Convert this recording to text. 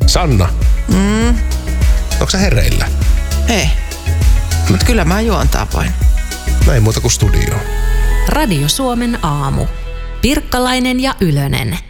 Sanna. Onko sä hereillä? Ei. Mut kyllä mä juon tapoin. Näin muuta kuin studioon. Radio Suomen aamu. Pirkkalainen ja Ylönen.